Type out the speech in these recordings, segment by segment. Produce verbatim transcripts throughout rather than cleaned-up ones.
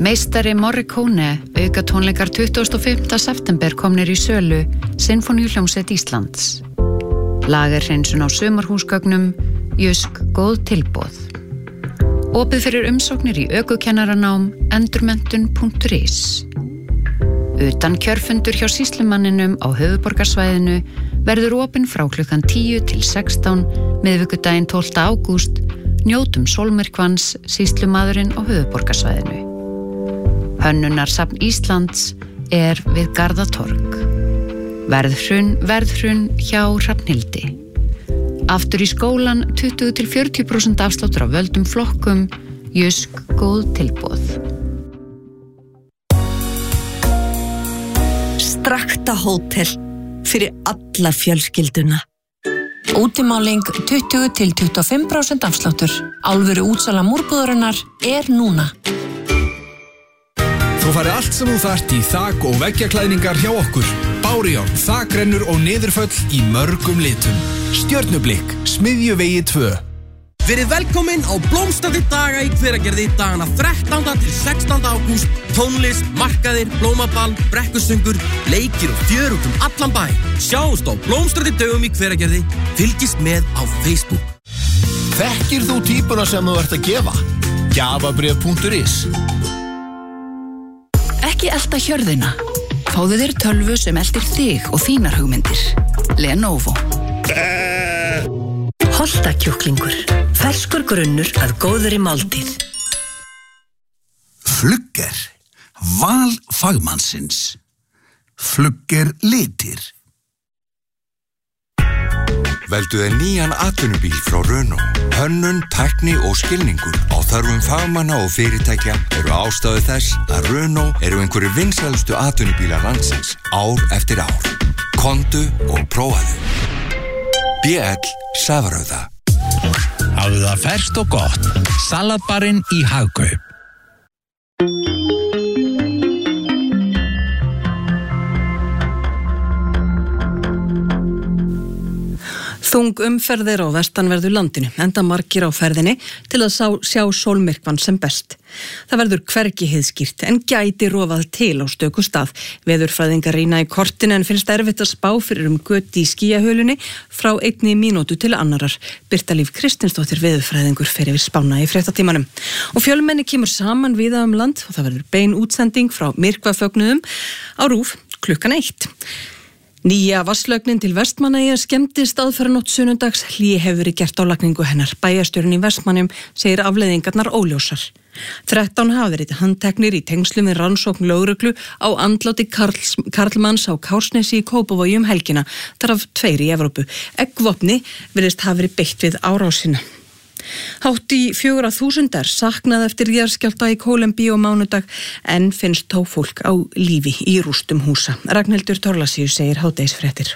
Meistari Morricone auka tónleikar tuttugasta og fimmta september komnir í sölu Sinfóníuhljómsveit Íslands. Lagerhreinsun á sumarhúsgögnum, Jusk góð tilboð. Opið fyrir umsóknir í ökukennaranám endurmenntun punktur is. Utan kjörfundur hjá sýslumanninum á höfuðborgarsvæðinu verður opinn frá klukkan tíu til sextán miðvikudaginn tólfta ágúst. Njótum sólmyrkvans sýslumaðurinn á höfuðborgarsvæðinu. Hönnunarsafn Íslands er við Garðatorg. Verðhrun, verðhrun hjá Hrafnhildi. Aftur í skólan tuttugu til fjörutíu prósent afsláttur á völdum flokkum, Jusk góð tilboð. Strakta hótel fyrir alla fjölskylduna. Útimáling tuttugu til tuttugu og fimm prósent afsláttur. Alvöru útsala múrbúðarinnar er núna. Þú farið allt sem þú þarft í þak- og veggjaklæðningar hjá okkur. Bárjárn, þakrennur og niðurföll í mörgum litum. Stjörnublikk, Smiðjuvegi tvö. Verið velkomin á blómstrandi daga í Hveragerði dagana þrettánda til sextánda ágúst. Tónlist, markaðir, blómaball, brekkusungur, leikir og fjör út um allan bæ. Sjáumst á blómstrandi dögum í Hveragerði. Fylgist með á Facebook. Þekkir þú típuna sem þú ert að gefa? Gjafabréf punktur is. Ekki elta hjörðina. Fáðu þér tölvu sem eltir þig og þínar hugmyndir. Lenovo. Holtakjúklingur. Ferskur grunnur að góðri máltíð. Flugger. Val fagmannsins. Flugger litir. Veldu þér nýjan atvinnubíl frá Renault. Hönnun, tækni og skilningur á þörfum fagmanna og fyrirtækja eru ástæðu þess að Renault eru einhverju vinsælustu atvinnubílar landsins ár eftir ár. Komdu og prófaðu. B L Safarauða. Hafðu það ferskt og gott. Salatbarinn í Hagkaup. Þung umferð er á vestanverðu landinu, enda margir á ferðinni til að sá, sjá sólmyrkvann sem best. Það verður hvergi heiðskýrt en gæti rofað til á stöku stað. Veðurfræðingar rýna í kortinu en finnst erfitt að spá fyrir um göt í skýjahölunni frá einni mínútu til annarar. Birta Líf Kristinsdóttir veðurfræðingur fer yfir spána í fréttatímanum. Og fjölmenni kemur saman víða um land og það verður bein útsending frá myrkvafögnuðum á RÚV klukkan eitt. Nýja vatnslögnin til Vestmannaeyja skemmtist aðfaranótt sunnudags. Hlé hefur verið gert á lagningu hennar. Bæjarstjórinn í Vestmannum segir afleiðingarnar óljósar. þrettán hafa verið handteknir í tengslum við rannsókn lögreglu á andláti Karls, Karlmanns á Kársnesi í Kópavogi um helgina. Þar af tveir í Evrópu. Eggvopni virðist hafa verið beitt við árásina. Hátt í fjögur þúsund er saknað eftir jarðskjálfta í Kólumbíu á mánudag en finnst þó fólk á lífi í rústum húsa. Ragnhildur Thorlacius segir hádegisfréttir.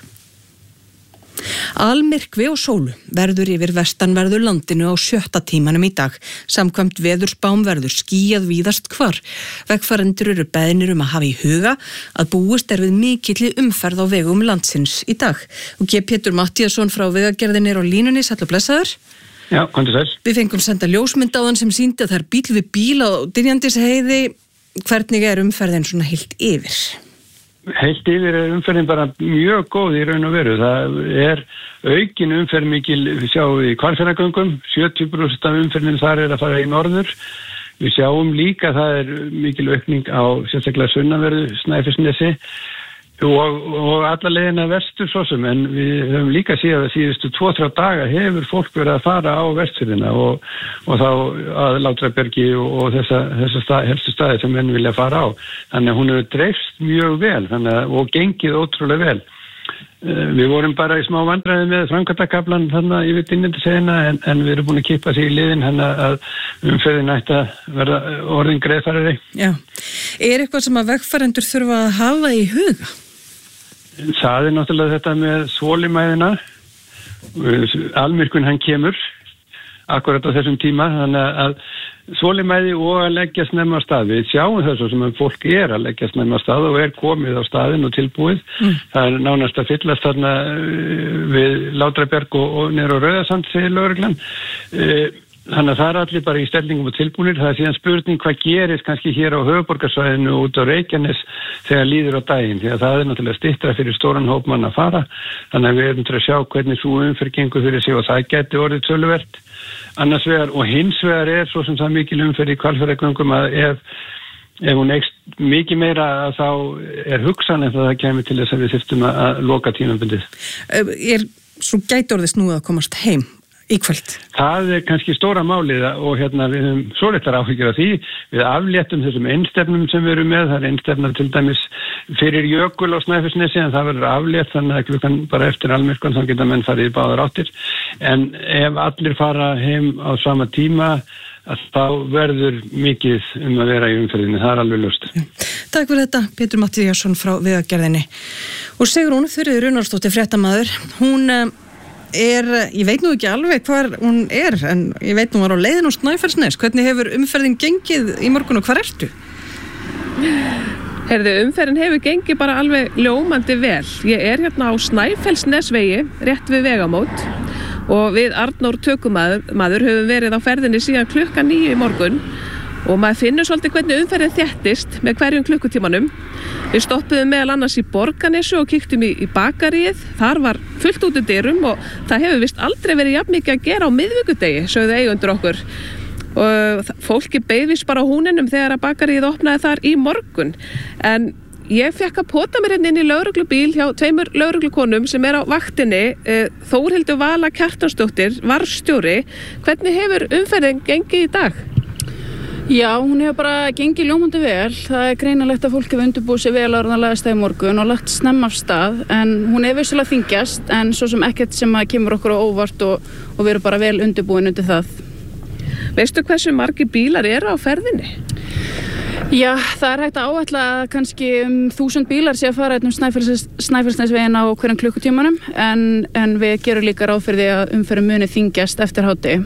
Almyrkvi og sólu verður yfir vestanverðu landinu á sjötta tímanum í dag. Samkvæmt veðurspám verður skýjað víðast hvar. Vegfarendur eru beðnir um að hafa í huga að búist er við mikilli umferð á vegum landsins í dag. Og G. Pétur Mattíasson frá Vegagerðinni er á línunni, sæll og blessaður. Já, komdu sæl. Við fengum senda ljósmynd á hann sem sýndi að það er bíl við bíl á Dynjandisheiði. Hvernig er umferðin svona heilt yfir? Heilt yfir er umferðin bara mjög góð í raun og veru. Það er aukin umferð mikil, við sjáum í Hvalfjarðargöngum, sjötíu prósent af umferðin þar er að fara í norður. Við sjáum líka að það er mikil aukning á sérstaklega sunnanverðu Snæfellsnesi. Og, og alla leiðina vestur svo sem, en við höfum líka séð að síðustu tvo til þrjá daga hefur fólk verið að fara á vestfirðina og, og þá að Látrabergi og, og þessa, þessa stað, helstu staði sem menn vilja fara á. Þannig að hún hefur dreifst mjög vel þannig að, og gengið ótrúlega vel. Við vorum bara í smá vandræði með framkvæmdakaflan þannig yfir Dynjandisheiðina en, en við erum búin að kippa sig í liðin þannig að umferðin ætti að verða orðin greiðfærari. Já. Er eitthvað sem að vegfarendur þurfa að hafa í huga? Það er náttúrulega þetta með þolinmæðina. Almyrkvinn hann kemur akkurat á þessum tíma, þannig að þolinmæði og að leggja snemma á stað. Við sjáum þessu sem að fólk er að leggja snemma á stað og er komið á staðinn og tilbúið. Mm. Það er nánast að fyllast þarna við Látraberg og, og niður á Rauðasand, segir lögreglan. þannig að það er allir bara í stellingum og tilbúinir. Það er síðan spurning hvað gerist kannski hér á höfuðborgarsvæðinu út á Reykjanes þegar líður á daginn, því að það er náttúrulega styttra fyrir stóran hóp mann að fara, þannig að við erum til að sjá hvernig svo umferð gengur fyrir sig og það geti orðið töluvert annars vegar, og hins vegar er svo sem það mikil umferð í Hvalfjarðargöngum að ef, ef hún eikst mikið meira þá er hugsan en það kemur til þess að við þyrftum að loka tímabundið. Er svo gæti orðið snúið að komast heim í kvöld? Það er kannski stóra málið og hérna við höfum svo litlar áhyggjur af því. Við afléttum þessum einstefnum sem við erum með. Það er einstefna til dæmis fyrir Jökul á Snæfellsnesi en það verður aflétt þannig að klukkan bara eftir almyrkvann þá geta menn farið í báðar áttir. En ef allir fara heim á sama tíma að þá verður mikið um að vera í umferðinni. Það er alveg ljóst. Takk fyrir þetta, Pétur Matthíasson frá Vegagerðinni. Og Sigrún Þuríður Runnarsdóttir fréttamaður, hún er, ég veit nú ekki alveg hvar hún er, en ég veit nú var á leiðin á Snæfellsnes. Hvernig hefur umferðin gengið í morgun og hvar ertu? Herðu, umferðin hefur gengið bara alveg ljómandi vel. Ég er hérna á Snæfellsnesvegi, rétt við vegamót og við Arnór tökumaður höfum verið á ferðinni síðan klukkan níu í morgun og maður finnur svolítið hvernig umferðin þéttist með hverjum klukkutímanum. Við stoppuðum meðal annars í Borgarnesu og kíktum í, í bakaríið. Þar var fullt út í dyrum og það hefur vist aldrei verið jafn mikið að gera á miðvikudegi, sögðu eigendur okkur. Og fólki beið vist bara á húninum þegar að bakaríið opnaði þar í morgun. En ég fekk að pota mér inn í lögreglubíl hjá tveimur lögreglukonum sem er á vaktinni. Þórhildur Vala Kjartansdóttir, varðstjóri. Hvernig hefur umferðin gengið í dag? Já, hún hefur bara gengið ljómandi vel. Það er greinilegt að fólk hefur undirbúið sér vel áður en að lagast í morgun og lagt snemma af stað, en hún er vissulega þyngjast, en svo sem ekkert sem að kemur okkur á óvart og, og við erum bara vel undirbúin undir það. Veistu hversu margir bílar eru á ferðinni? Já, það er hægt að áætla að kannski um þúsund bílar sé að fara um Snæfells, Snæfellsnesveginn á hverjum klukkutímanum, en, en við gerum líka ráð fyrir því að umferðin muni þyngjast eftir hádegi.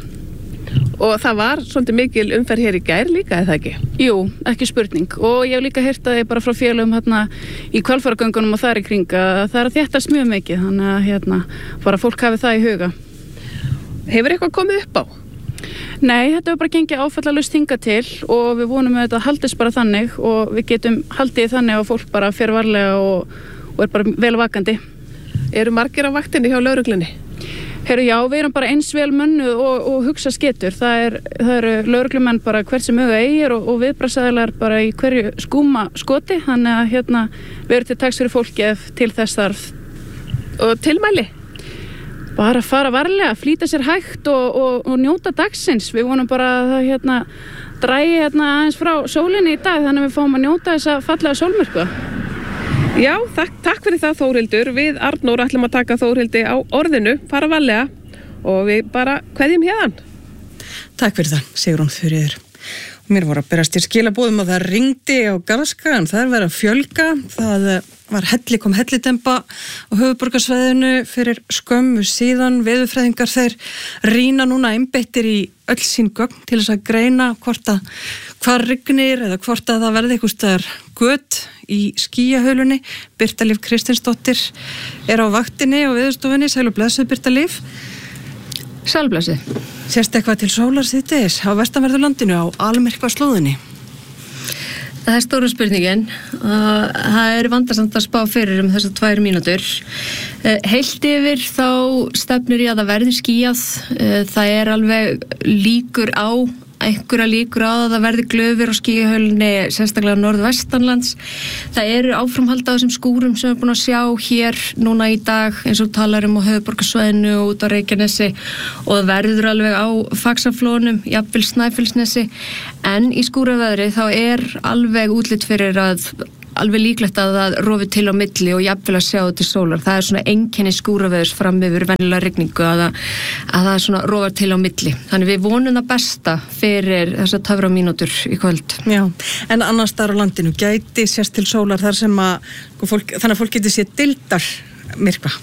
Og það var svolítið mikil umferð hér í gær líka, eða ekki? Jú, ekki spurning. Og ég hef líka heyrt að ég bara frá félögum hérna í Hvalfjarðargöngunum og þar í kring að það er að þéttast mjög mikið, þannig að hérna bara fólk hafi það í huga. Hefur eitthvað komið upp á? Nei, þetta hefur bara gengið áfallalaust hingað til og við vonum að þetta haldist bara þannig og við getum haldið þannig að fólk bara fer varlega og, og er bara vel vakandi. Eru margir á vaktinni hjá lögreglunni? Heru, já, við erum bara eins vel mönnuð og, og hugsa sketur. Það, er, það eru lögreglumenn bara hvert sem auga eigir og, og viðbragðsaðilar bara í hverju skúma skoti. Þannig að hérna, við erum til taks fyrir fólki ef til þess þarf. Og tilmæli? Bara fara varlega, flýta sér hægt og, og, og njóta dagsins. Við vonum bara að það hérna, drægi hérna, aðeins frá sólinni í dag þannig að við fáum að njóta þess að fallega sólmyrkva. Já, takk, takk fyrir það Þórhildur. Við Arnór ætlum að taka Þórhildi á orðinu, fara varlega og við bara kveðjum hérðan. Takk fyrir það, Sigrún Þuríður. Mér voru að berast í skilabóðum og það ringdi á Garðskagan, það er verið að fjölga, það var helli, kom hellitempa á höfuðborgarsvæðinu fyrir skömmu síðan, veðurfræðingar þeir rýna núna einbeittir í öll sín gögn til þess að greina hvort að hvar rignir eða hvort að það verði eitthvað staðar gött í skýjahölunni. Birta Líf Kristinsdóttir er á vaktinni og veðurstofunni, sæl og blessuð Birta Líf. Sælblessi. Sérst eitthvað til sólar síðdegis á vestanverðu landinu á almyrkva slóðinni? Það er stóra spurningin. Það er vandarsamt að spá fyrir um þessar tvær mínútur. Heilt yfir þá stefnir í að það verði skýjað. Það er alveg líkur á einhverja líkur á að það verði glöfur á skýjahölunni, sérstaklega norðvestanlands. Það eru áframhald á þessum skúrum sem við erum búin að sjá hér núna í dag, eins og talar um á höfuðborgarsvæðinu og út á Reykjanesi og það verður alveg á Faxaflónum, jafnvel Snæfellsnesi, en í skúraveðri þá er alveg útlit fyrir að alveg líklegt að það rofi til á milli og jafnvel að sjá til sólar. Það er svona einkenni skúraveðurs fram yfir venjulega rigningu að, að, að það er svona rofar til á milli. Þannig við vonum það besta fyrir þessar töfra mínútur í kvöld. Já, en annars þar á landinu gæti sérst til sólar þar sem að fólk, þannig að fólk geti sér dildar myrkva.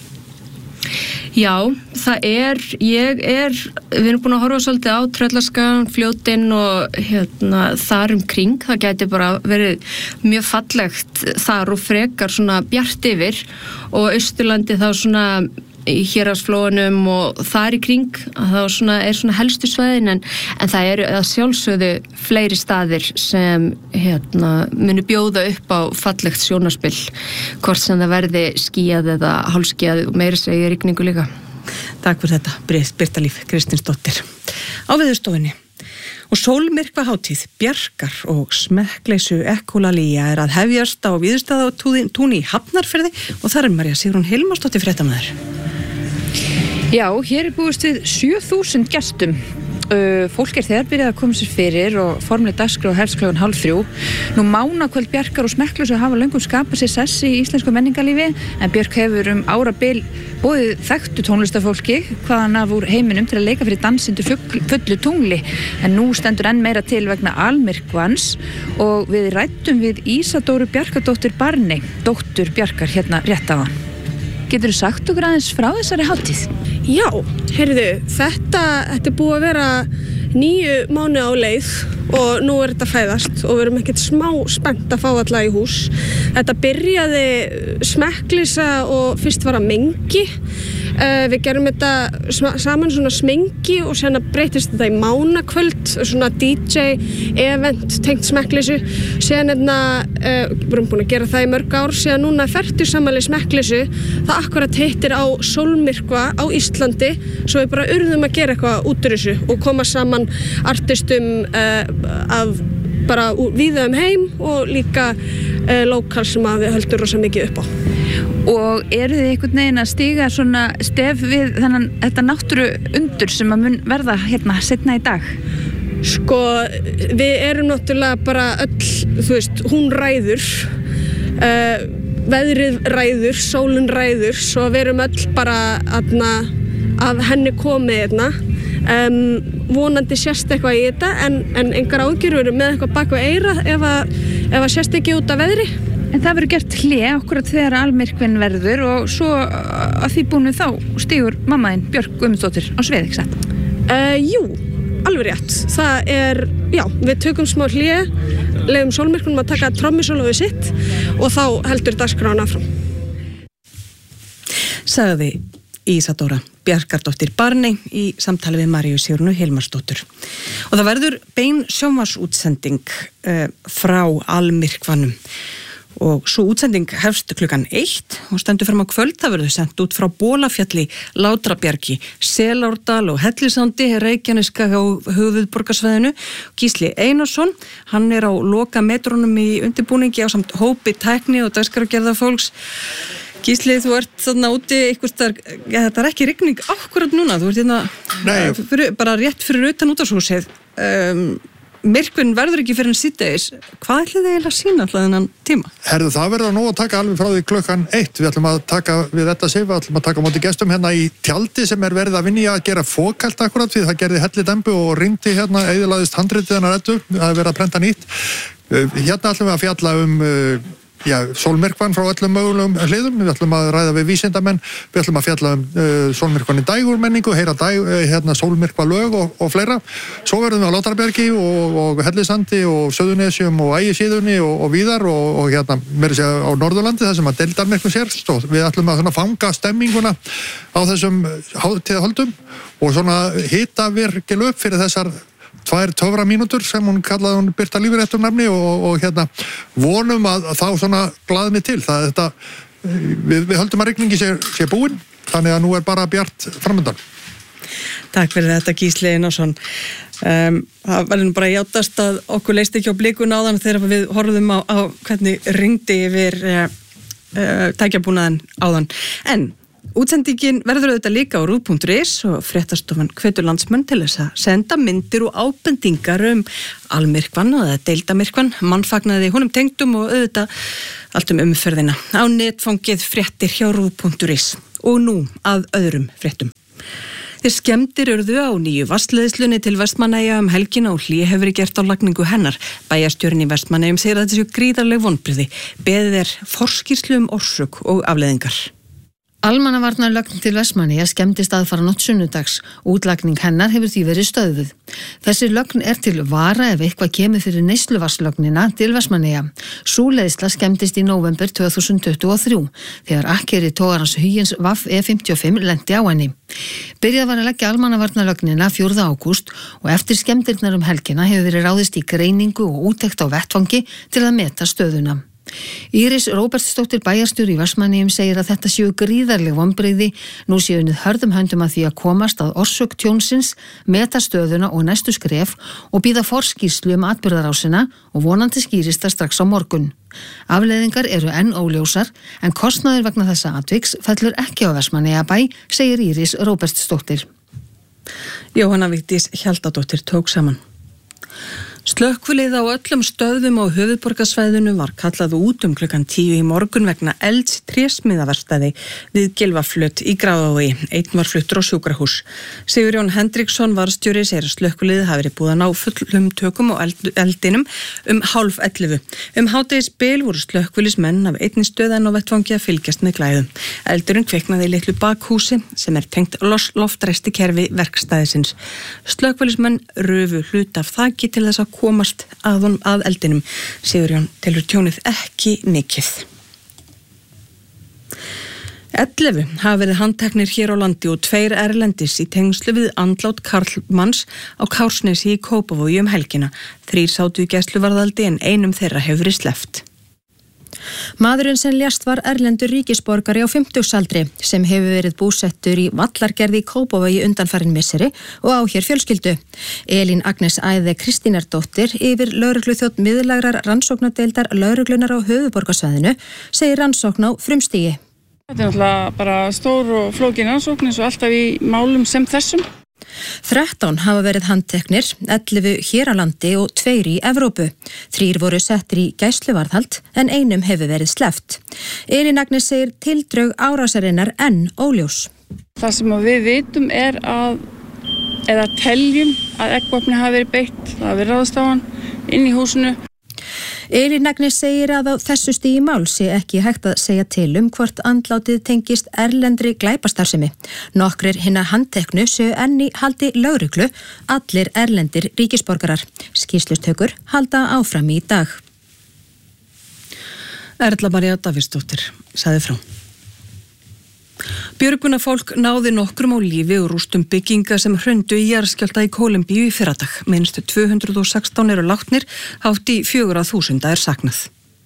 Já, það er, ég er, við erum búin að horfa svolítið á Tröllaskagan, Fljótin og hérna þar um kring. Það gæti bara verið mjög fallegt þar og frekar svona bjart yfir og Austurlandi þá svona í Héraðsflóanum og þar í kring að það svona, er svona helstu svæðin en, en það eru að sjálfsögðu fleiri staðir sem hérna, munu bjóða upp á fallegt sjónarspill hvort sem það verði skýjað eða hálfskýjað og meira segja rigningu líka. Takk fyrir þetta, Birta Líf Kristinsdóttir. Á Veðurstofunni. Og sólmyrkvahátíð Bjarkar og smekkleysu ekkolalía er að hefjast á Víðistaðatúni í Hafnarfirði og þar er María Sigrún Hilmarsdóttir fréttamaður. Já, hér er búist við sjö þúsund gestum. Uh, fólk er þegar byrjað að koma sér fyrir og formlega dagskrá hefst klukkan hálf þrjú. Nú mánakvöld Bjarkar og smekkleysu hafa löngum skapað sér sess í íslensku menningarlífi en Björk hefur um árabil boðið þekktu tónlistafólki hvaðan af úr heiminum til að leika fyrir dansindu fullu tungli en nú stendur enn meira til vegna almyrkvans og við ræddum við Ísadóru Bjarkardóttir Barney, dóttur Bjarkar hérna rétt á hann. Geturðu sagt okkur aðeins frá þessari hátíð? Já, heyrðu, þetta, þetta er búið að vera níu mánuði á leið og nú er þetta fæðast og við erum ekkert smá spennt að fá alla í hús. Þetta byrjaði smekkleysa og fyrst var að mengi. Uh, við gerum þetta saman svona smengi og sérna breytist þetta í mánakvöld, svona D J-event tengt smekkleysu. Síðan hérna, uh, við erum búin að gera það í mörg ár, síðan núna fertugsafmæli smekkleysu, það akkurat heitir á sólmyrkva á Íslandi, svo við bara urðum að gera eitthvað út úr þessu og koma saman artistum uh, af bara víða um heim og líka uh, lokal sem að við höldum rosa mikið upp á. Og eru þið einhvern veginn að stíga svona stef við þennan, þetta náttúru undur sem að mun verða hérna seinna í dag? Sko, við erum náttúrulega bara öll, þú veist, hún ræður, uh, veðrið ræður, sólin ræður, svo við erum öll bara aðna, að henni komið hérna. Um, vonandi sést eitthvað í þetta en, en engar ágjörur eru með eitthvað bak við eyra ef að, ef að sést ekki út af veðri. En það verður gert hlé akkurat þegar almyrkvinn verður og svo að því búinu þá stígur mammaðinn Björk Guðmundsdóttir á svið, ekki satt? Uh, jú, alveg rétt. Það er, já, við tökum smá hlé, leyfum sólmyrkvunum að taka trommusólófið sitt og þá heldur dagskráin áfram. Sagði Ísadóra Bjarkardóttir Barney í samtali við Maríu Sigrúnu Hilmarsdóttur. Og það verður bein sjónvarpsútsending uh, frá almyrkvanum. Og svo útsending hefst klukkan eitt og stendur fram á kvöld. Það verður sendt út frá Bolafjalli, Látrabjargi, Selárdal og Hellisandi, Reykjaneska á höfuðborgarsvæðinu. Gísli Einarsson, hann er á loka metrónum í undirbúningi á samt hópi tækni og dagskrárgerða fólks. Gísli, þú ert þarna úti eitthvað starf, ja, þetta er ekki rigning akkurat núna, þú ert hérna fyrir, bara rétt fyrir utan útvarshúsið. Um, Myrkvinn verður ekki fyrir en síðdegis. Hvað ætlið þið eiginlega að sína alltaf þennan tíma? Herðu, það verður nú að taka alveg frá því klukkan eitt. Við ætlum að taka við þetta sig, við ætlum að taka á móti gestum hérna í tjaldi sem er verið að vinna í að gera fókalt akkurat því það gerði hellidembu og ringdi hérna, eyðilagðist handritið hennar eddu, það er verið að prenta nýtt. Hérna ætlum við að fjalla um Já, sólmyrkvan frá öllum mögulegum hliðum. Við ætlum að ræða við vísindamenn, við ætlum að fjalla um uh, sólmyrkvan í dægurmenningu, heyra dæg, uh, hérna, sólmyrkva lög og, og fleira. Svo verðum við á Látrabjargi og, og Hellisandi og Söðunesjum og Ægisíðunni og, og víðar og, og hérna meira segja á Norðurlandi þar sem að deildarmyrkvinn sérst og við ætlum að svona, fanga stemminguna á þessum hátíðahöldum og svona hita virkil upp fyrir þessar tvær töfra mínútur sem hún kallaði hún Birta Líf réttum nafni og, og hérna vonum að, að þá svona glaðni til það þetta, við, við höldum að rigningi sé, sé búin, þannig að nú er bara bjart framöndan. Takk fyrir þetta Gísli Einarsson. Um, það verður nú bara játast að okkur leist ekki á blikun áðan þegar við horfðum á, á hvernig ringdi yfir uh, uh, tækjabúnaðan áðan. En útsendingin verður auðvitað líka á ruv punktur is og fréttastofan hvetur landsmenn til þess að senda myndir og ábendingar um almyrkvan eða deildamirkvan, mannfagnaði honum tengdum og auðvitað allt um umferðina á netfangið fréttir hjá ruv punktur is. Og nú að öðrum fréttum. Þeir skemmdir urðu á nýju vatnsleiðslunni til Vestmannaeyja um helgina og hlé hefur verið gert á lagningu hennar. Bæjarstjórinn í Vestmannaeyjum segir að þetta séu gríðarleg vonbrigði. Beðið er forskýrslu um orsök og afleiðingar. Almannavarnarlögn til Vestmannaeyja skemmdist aðfaranótt sunnudags. Útlagning hennar hefur því verið stöðvuð. Þessi lögn er til vara ef eitthvað kemur fyrir neysluvatnslögnina til Vestmannaeyja. Sú leiðsla skemmdist í nóvember tvö þúsund tuttugu og þrjú þegar akkeri togarans Hugins V A F E fimmtíu og fimm lenti á henni. Byrjað var að leggja almannavarnarlögnina fjórða ágúst og eftir skemmdirnar um helgina hefur verið ráðist í greiningu og úttekt á vettvangi til að meta stöðuna. Íris Róbertsdóttir bæjarstjóri í Vestmannaeyjum segir að þetta séu gríðarleg vonbrigði, nú séu unnið hörðum höndum að því að komast að orsök tjónsins, meta stöðuna og næstu skref og bíða forskýrslu um atburðarásina og vonandi skýrist það strax á morgun. Afleiðingar eru enn óljósar en kostnaður vegna þessa atviks fellur ekki á Vestmannaeyjabæ, segir Íris Róbertsdóttir. Jóhanna Vigdís Hjaldadóttir tók saman. Slökkvilið á öllum stöðvum á höfuðborgarsvæðinu var kallað út um klukkan tíu í morgun vegna elds trésmíðaverkstæði við Gylfaflöt í Grafarvogi. Einn var fluttur á sjúkrahús. Sigurjón Hendriksson varðstjóri segir að slökkvilið hafi verið búið að ná fullum tökum á eld, eldinum um hálf ellefu. Um hádegisbil voru slökkvilismenn af einni stöð en á vettvangi að fylgjast með glæðum. Eldurinn kviknaði í litlu bakhúsi sem er tengt loftræsti kerfi verkstæðisins. Slökkvilismenn rufu hluta af þaki til þess að komast að, að eldinum. Sigurjón telur tjónið ekki mikið. ellefu hafa verið handteknir hér á landi og tveir erlendis í tengslu við andlát karlmanns á Kársnesi í Kópavogi um helgina. Þrír sátu í gæsluvarðhaldi en einum þeirra hefur verið sleppt. Maðurinn sem lést var erlendur ríkisborgari á fimmtugsaldri sem hefur verið búsettur í Vallargerði í Kópavogi undanfarin misseri og á hér fjölskyldu. Elín Agnes Æði Kristínardóttir yfir lögregluþjónn miðlægrar rannsóknardeildar lögreglunar á höfuðborgarsvæðinu segir rannsókn á frumstigi. Þetta er náttúrulega bara stór og flókin rannsókn eins og alltaf í málum sem þessum. þrettán hafa verið handteknir, ellefu hér á landi og tveir í Evrópu. Þrír voru settir í gæsluvarðhald en einum hefur verið sleppt. Elín Agnes segir tildrög árásarinnar enn óljós. Það sem við vitum er að, eða teljum að eggvopni hafi verið beitt, það hafi verið ráðist á hann inn í húsinu. Elín Agnes segir að á þessu stigi mál sé ekki hægt að segja til um hvort andlátið tengist erlendri glæpastarfsemi. Nokkrir hinna handteknu séu enn í haldi lögreglu, allir erlendir ríkisborgarar. Skýrslustökur halda áfram í dag. Erla María Davíðsdóttir sagði frá. Björgunarfólk náði nokkrum á lífi og rústum bygginga sem hrundu í jarðskjálfta í Kólumbíu í fyrradag. Minnst tvö hundruð og sextán eru látnir, hátt í fjögur þúsund er saknað.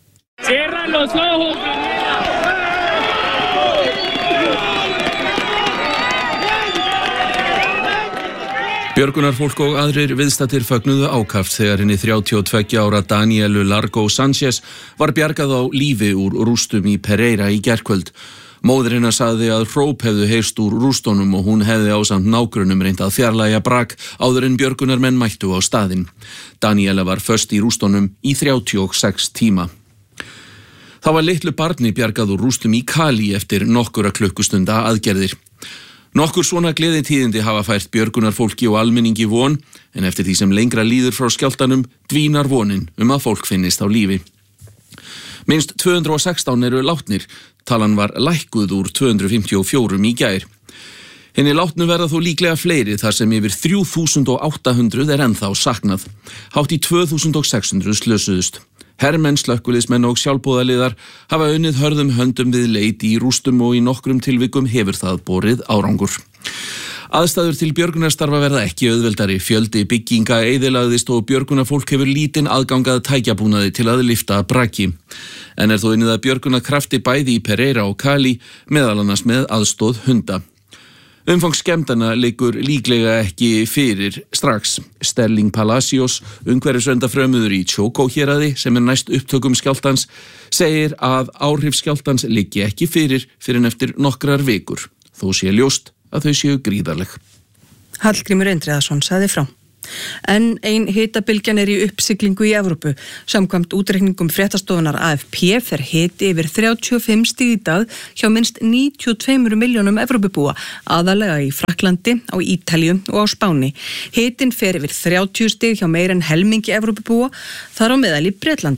Björgunarfólk og aðrir viðstaddir fögnuðu ákaft þegar henni þrjátíu og tveggja ára Danielu Largo Sanchez var bjargað á lífi úr rústum í Pereira í gærkvöld. Móðir hennar sagði að hróp hefðu heyrst úr rústunum og hún hefði ásamt nágrunum reynt að fjarlægja brak áður en björgunarmenn mættu á staðinn. Daniela var föst í rústunum í þrjátíu og sex tíma. Það var litlu barni bjargað úr rústum í Cali eftir nokkura klukkustunda aðgerðir. Nokkur svona gleðitíðindi hafa fært björgunarfólki og almenningi von, en eftir því sem lengra líður frá skjálftanum dvínar vonin um að fólk finnist á lífi. Minnst tvö hundruð og sextán eru látnir, talan var lækkuð úr tvö hundruð fimmtíu og fjögur í gær. Henni látnu verða þó líklega fleiri þar sem yfir þrjú þúsund átta hundruð er ennþá saknað. Hátt í tvö þúsund sex hundruð slösuðust. Hermenn, slökkviliðsmenn og sjálfboðaliðar hafa unnið hörðum höndum við leit í rústum og í nokkrum tilvikum hefur það borið árangur. Aðstæður til björgunarstarfa verða ekki auðveldari, fjöldi bygginga eyðilagðist og björgunarfólk hefur lítinn aðgangað tækjabúnaði til að lyfta braki. En er þó unnið að björgunarkrafti bæði í Pereira og Cali, meðal annars með aðstóð hunda. Umfang skemmdana liggur líklega ekki fyrir strax. Sterling Palacios, umhverfisverndafrömuður í Chocó héraði sem er næst upptökum skjálftans, segir að áhrif skjálftans liggi ekki fyrir fyrir en eftir nokkrar vikur. Þó sé ljóst að þau séu gríðarleg. Hallgrímur Indriðason sagði frá. En ein hitabylgjan er í uppsiglingu í Evrópu. Samkvæmt útreikningum fréttastofunar A F P fer hiti yfir þrjátíu og fimm stig í dag hjá minnst níutíu og tveimur milljónum Evrópubúa, aðalega í Frakklandi, á Ítalíu og á Spáni. Hitin fer yfir þrjátíu stig hjá meira en helmingi Evrópubúa, þar á meðal í Bretlandi.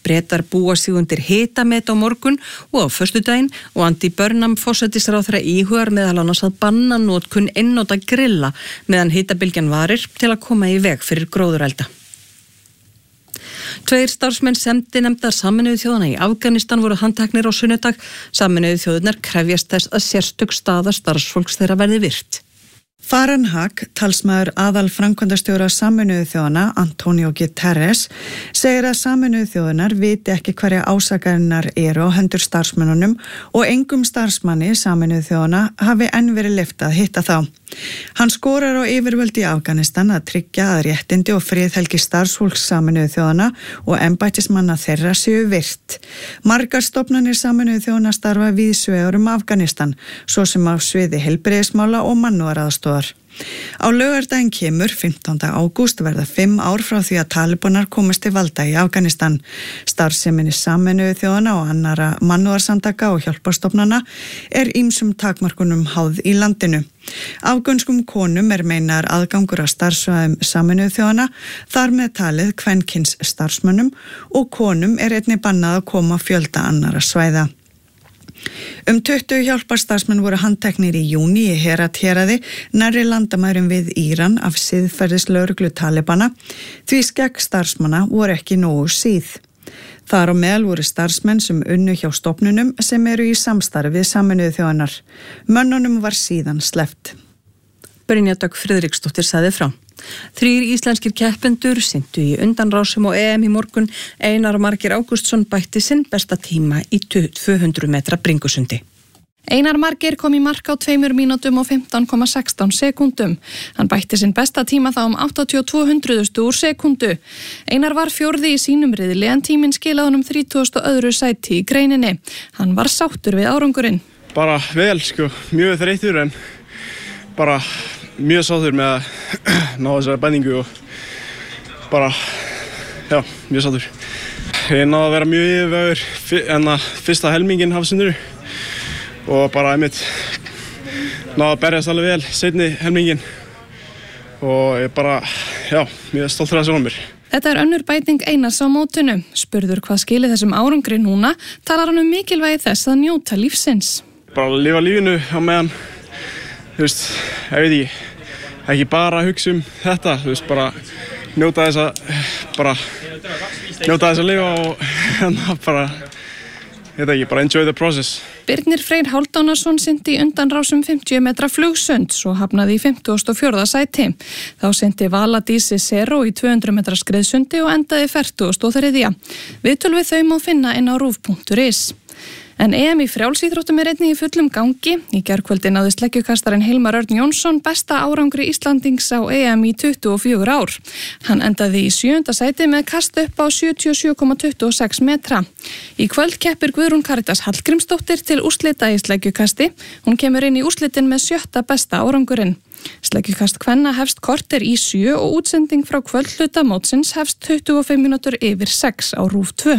Bretar búa sig undir hitamet á morgun og á föstudaginn og Andy Burnham forsætisráðherra íhugar meðal annars að banna notkun einnota grilla meðan hitabylgjan varir til að koma í veg fyrir gróðurelda. Tveir starfsmenn sendinefndar Sameinuðu þjóðanna í Afganistan voru handteknir á sunnudag. Sameinuðu þjóðirnar krefjast þess að sérstök staða starfsfólks þeirra verði virt. Farhan Haq, talsmaður aðal framkvæmdastjóra Sameinuðu þjóðanna, Antonio Guterres, segir að Sameinuðu þjóðirnar viti ekki hverja ásakarinnar eru á hendur starfsmönnunum og engum starfsmanni Sameinuðu þjóðanna hafi enn verið leyft að hitta þá. Hann skorar á yfirvöld í Afganistan að tryggja að réttindi og friðhelgi starfsfólks Sameinuðu þjóðanna og embættismanna þeirra séu virt. Margar stofnanir Sameinuðu þjóðanna starfa víðsvegar um Afganistan, svo sem á sviði heilbrigðismála og mannúðaraðstoðar. Á laugardaginn kemur fimmtánda ágúst verða fimm ár frá því að Talibanar komist til valda í Afganistan. Starfseminni Sameinuðu þjóðanna og annara mannúðarsamtaka og hjálparstofnana er ýmsum takmarkunum háð í landinu. Afgönskum konum er meinaður aðgangur að starfsvæðum Sameinuðu þjóðanna, þar með talið kvenkyns starfsmönnum og konum er einnig bannað að koma fjölda annara svæða. Um tuttugu hjálparstarfsmenn voru handteknir í júní í Herat héraði nærri landamærum við Íran af siðferðislögreglu Talibana, því skegg starfsmanna voru ekki nógu síð. Þar á meðal voru starfsmenn sem unnu hjá stofnunum sem eru í samstarfi við Sameinuðu þjóðannar. Mönnunum var síðan sleppt. Brynja Dögg Friðriksdóttir sagði frá. Þrír íslenskir keppendur syntu í undanrásum og E M í morgun. Einar Margeir Ágústsson bætti sinn besta tíma í tvö hundruð metra bringusundi. Einar Margeir kom í mark á tveimur mínútum og fimmtán komma sextán sekúndum. Hann bætti sinn besta tíma þá um áttatíu og tvö hundruðustu úr sekúndu. Einar var fjórði í sínum riðli en tíminn skilaði honum þrítugasta og öðru sæti í greininni. Hann var sáttur við árangurinn. Bara vel sko, mjög þreyttur en bara mjög sáttur með að ná þessari bæningu og bara, já, mjög sáttur. Ég náði að vera mjög yfirvegur en að fyrsta helmingin hafsunduru og bara einmitt náði að berjast alveg vel seinni helmingin og ég bara, já, mjög stoltur af þessu honum mér. Þetta er önnur bæting Einars á mótinu. Spurður hvað skili þessum árangri núna, talar hann um mikilvægi þess að njóta lífsins. Bara að lifa lífinu á meðan, þú veist, ég veit ekki, ekki bara hugsa um þetta, þú veist, bara njóta þess að, bara njóta þess að lifa og bara, ég veit ekki, bara enjoy the process. Birnir Freyr Hálfdánason synti í undanrásum fimmtíu metra flugsund, svo hafnaði í fimmtugasta og fjórða sæti. Þá synti Vala Dísi Zero í tvö hundruð metra skriðsundi og endaði fertugasta og þriðja. Viðtöl við þau má finna inn á rúv punktur is. En E M í frjálsíþróttum er einnig í fullum gangi. Í gærkvöldi náði sleggjukastarinn Hilmar Örn Jónsson besta árangri Íslandings á E M í tuttugu og fjögur ár. Hann endaði í sjöunda sæti með kast upp á sjötíu og sjö komma tuttugu og sex metra. Í kvöld keppir Guðrún Karitas Hallgrímsdóttir til úrslita í sleggjukasti. Hún kemur inn í úrslitin með sjötta besta árangurinn. Sleggjukast kvenna hefst korter í sjö og útsending frá kvöldhluta mótsins hefst tuttugu og fimm mínútur yfir sex á rúv tvö.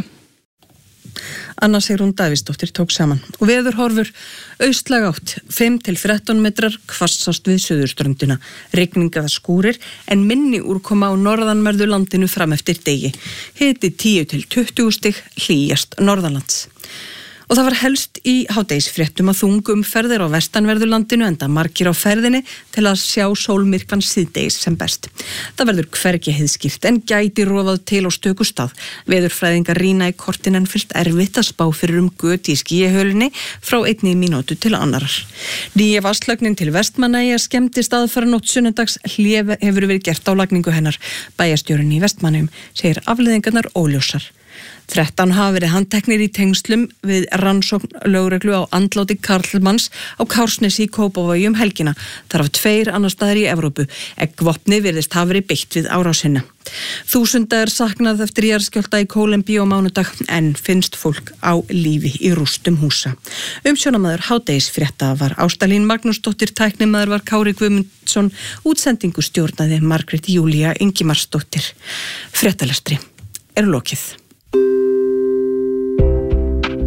Anna Sigrún Davíðsdóttir tók saman og veður horfur austlæg átt fimm til þrettán metrar hvassast við suðurströndina, rigning eða skúrir en minni úrkoma á norðanverðu landinu fram eftir degi. Hiti tíu til tuttugu stig, hlýjast norðanlands. Og það var helst í hádegisfréttum að þungum ferðir á vestanverðu landinu enda margir á ferðinni til að sjá sólmyrkvann síðdegis sem best. Það verður hvergi heiðskýrt en gæti rofað til á stöku stað. Veðurfræðingar rýna í kortin en fyllt erfitt að spá fyrir um göt í skýjahölunni frá einni mínútu til annarar. Nýja vatnslögnin til Vestmannaeyja skemmtist aðfaranótt sunnudags, hlé hefur verið gert á lagningu hennar. Bæjarstjórinn í Vestmannaeyjum segir afleiðingarnar óljósar. þrettán hafa verið handteknir í tengslum við rannsókn lögreglu á andláti karlmanns á Kársnesi í Kópavogi um helgina. Þar af tveir annar staðar í Evrópu. Eggvopni virðist hafa verið beitt við árásina. Þúsunda er saknað eftir jarðskjálfta í Kólumbíu á mánudag en finnst fólk á lífi í rústum húsa. Umsjónamaður hádegisfrétta var Ástalín Magnúsdóttir, tæknimaður var Kári Guðmundsson, útsendingu stjórnaði Margrét Júlía Ingimarsdóttir. Fréttalestri er lokið.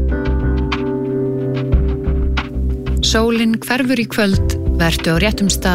Sólin hverfur í kvöld, vertu á réttum stað.